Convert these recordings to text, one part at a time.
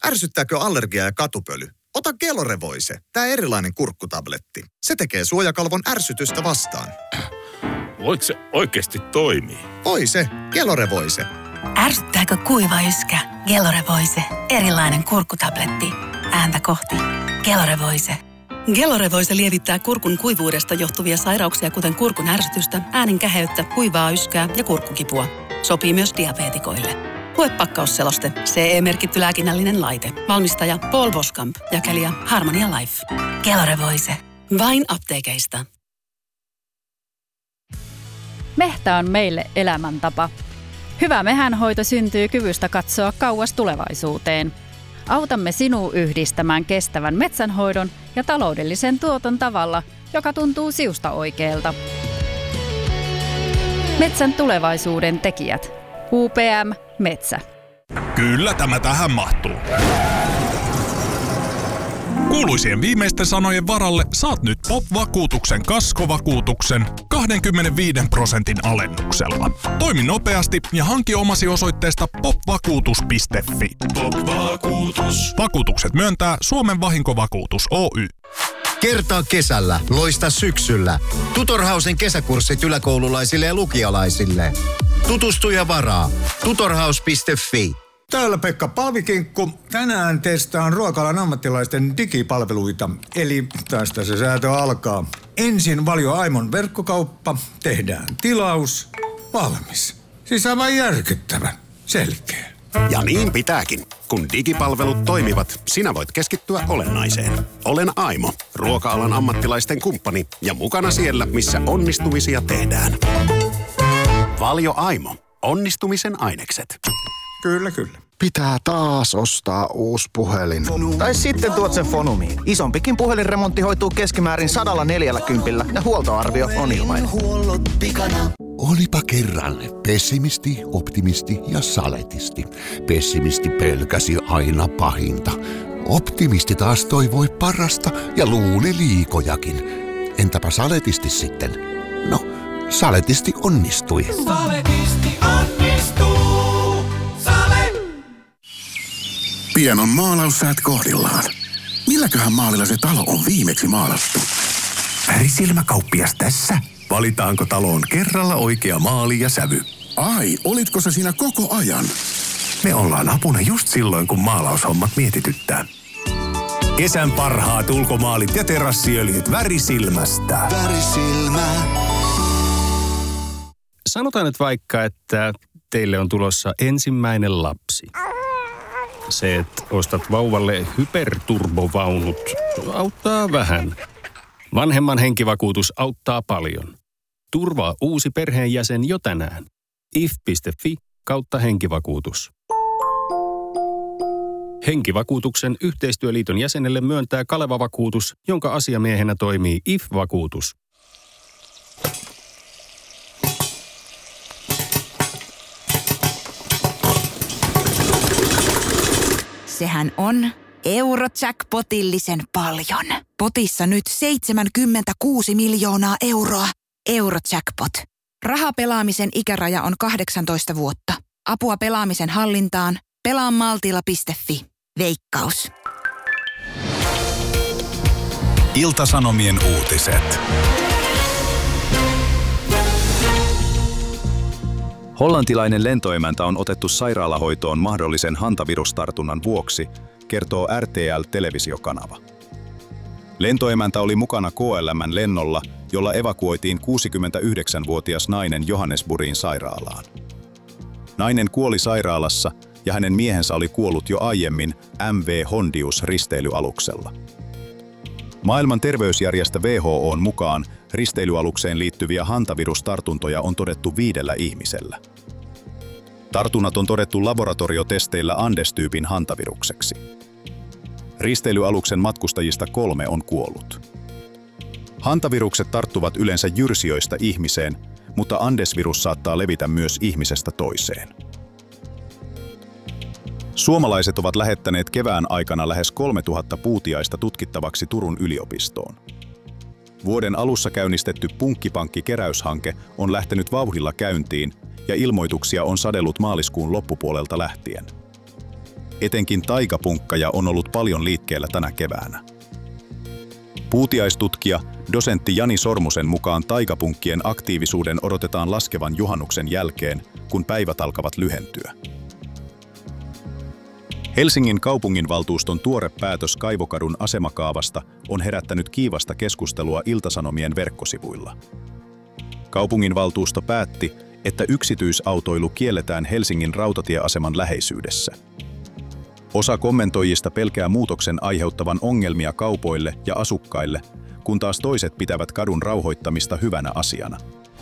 Ärsyttääkö allergia ja katupöly? Ota Gelore-voise, tää erilainen kurkkutabletti. Se tekee suojakalvon ärsytystä vastaan. Voiko se oikeasti toimii? Voi se, Gelore-voise. Ärsyttääkö kuiva yskä? Gelore-voise, erilainen kurkkutabletti. Ääntä kohti. Gelore-voise. Gelore-voise lievittää kurkun kuivuudesta johtuvia sairauksia, kuten kurkun ärsytystä, äänen käheyttä, kuivaa yskää ja kurkkukipua. Sopii myös diabeetikoille. Lue pakkausseloste. CE-merkitty lääkinnällinen laite. Valmistaja Paul Boskamp. Jakelija Harmonia Life. Gelore-voise. Vain apteekeista. Mehtä on meille elämäntapa. Hyvä mehänhoito syntyy kyvystä katsoa kauas tulevaisuuteen. Autamme sinua yhdistämään kestävän metsänhoidon ja taloudellisen tuoton tavalla, joka tuntuu siusta oikealta. Metsän tulevaisuuden tekijät. UPM Metsä. Kyllä tämä tähän mahtuu. Kuuluisien viimeisten sanojen varalle saat nyt POP-vakuutuksen kaskovakuutuksen 25% alennuksella. Toimi nopeasti ja hanki omasi osoitteesta popvakuutus.fi. POP-vakuutus. Vakuutukset myöntää Suomen vahinkovakuutus Oy. Kertaa kesällä, loista syksyllä. Tutorhausen kesäkurssit yläkoululaisille ja lukiolaisille. Tutustu ja varaa. Tutorhaus.fi. Täällä Pekka Paavikinkku. Tänään testaan ruoka-alan ammattilaisten digipalveluita. Eli tästä se säätö alkaa. Ensin Valio Aimon verkkokauppa. Tehdään tilaus. Valmis. Siis aivan järkyttävän. Selkeä. Ja niin pitääkin. Kun digipalvelut toimivat, sinä voit keskittyä olennaiseen. Olen Aimo, ruoka-alan ammattilaisten kumppani ja mukana siellä, missä onnistumisia tehdään. Valio Aimo. Onnistumisen ainekset. Kyllä, kyllä. Pitää taas ostaa uusi puhelin. Tai sitten tuot sen Fonumiin. Isompikin puhelinremontti hoituu keskimäärin 140 ja huoltoarvio on ilmainen. Olipa kerran pessimisti, optimisti ja saletisti. Pessimisti pelkäsi aina pahinta. Optimisti taas toivoi parasta ja luuli liikojakin. Entäpä saletisti sitten? No, saletisti onnistui. Saletisti onnistuu. Pian on maalaussäät kohdillaan. Milläköhän maalilla se talo on viimeksi maalattu? Värisilmäkauppias tässä. Valitaanko taloon kerralla oikea maali ja sävy? Ai, olitko se siinä koko ajan? Me ollaan apuna just silloin, kun maalaushommat mietityttää. Kesän parhaat ulkomaalit ja terassiöljyt Värisilmästä. Värisilmä. Sanotaan nyt vaikka, että teille on tulossa ensimmäinen lapsi. Se, että ostat vauvalle hyperturbovaunut, auttaa vähän. Vanhemman henkivakuutus auttaa paljon. Turvaa uusi perheenjäsen jo tänään. if.fi/henkivakuutus. Henkivakuutuksen yhteistyöliiton jäsenelle myöntää Kaleva-vakuutus, jonka asiamiehenä toimii IF-vakuutus. Sehän on Eurojackpotillisen paljon. Potissa nyt 76 miljoonaa euroa. Eurojackpot. Rahapelaamisen ikäraja on 18 vuotta. Apua pelaamisen hallintaan. Pelaamaltilla.fi. Veikkaus. Ilta-Sanomien uutiset. Hollantilainen lentoemäntä on otettu sairaalahoitoon mahdollisen hantavirustartunnan vuoksi, kertoo RTL-televisiokanava. Lentoemäntä oli mukana KLM:n lennolla, jolla evakuoitiin 69-vuotias nainen Johannesburgin sairaalaan. Nainen kuoli sairaalassa ja hänen miehensä oli kuollut jo aiemmin MV Hondius-risteilyaluksella. Maailman terveysjärjestö WHO:n mukaan risteilyalukseen liittyviä hantavirustartuntoja on todettu 5 ihmisellä. Tartunnat on todettu laboratoriotesteillä Andes-tyypin hantavirukseksi. Risteilyaluksen matkustajista 3 on kuollut. Hantavirukset tarttuvat yleensä jyrsijöistä ihmiseen, mutta Andes-virus saattaa levitä myös ihmisestä toiseen. Suomalaiset ovat lähettäneet kevään aikana lähes 3000 puutiaista tutkittavaksi Turun yliopistoon. Vuoden alussa käynnistetty Punkkipankki-keräyshanke on lähtenyt vauhdilla käyntiin ja ilmoituksia on sadellut maaliskuun loppupuolelta lähtien. Etenkin taikapunkkaja on ollut paljon liikkeellä tänä keväänä. Puutiaistutkija, dosentti Jani Sormusen mukaan taikapunkkien aktiivisuuden odotetaan laskevan juhannuksen jälkeen, kun päivät alkavat lyhentyä. Helsingin kaupunginvaltuuston tuore päätös Kaivokadun asemakaavasta on herättänyt kiivasta keskustelua Ilta-Sanomien verkkosivuilla. Kaupunginvaltuusto päätti, että yksityisautoilu kielletään Helsingin rautatieaseman läheisyydessä. Osa kommentoijista pelkää muutoksen aiheuttavan ongelmia kaupoille ja asukkaille, kun taas toiset pitävät kadun rauhoittamista hyvänä asiana.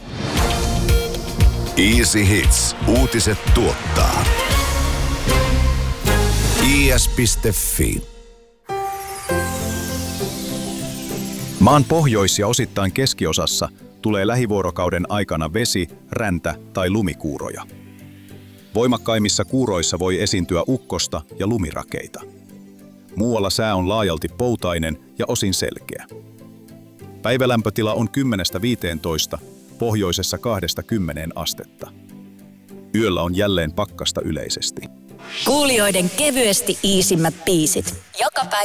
Easy Hits. Uutiset tuottaa. is.fi. Maan pohjois- ja osittain keskiosassa tulee lähivuorokauden aikana vesi-, räntä- tai lumikuuroja. Voimakkaimmissa kuuroissa voi esiintyä ukkosta ja lumirakeita. Muualla sää on laajalti poutainen ja osin selkeä. Päivälämpötila on 10–15, pohjoisessa 2–10 astetta. Yöllä on jälleen pakkasta yleisesti. Kuulijoiden kevyesti iisimmät biisit. Joka päivä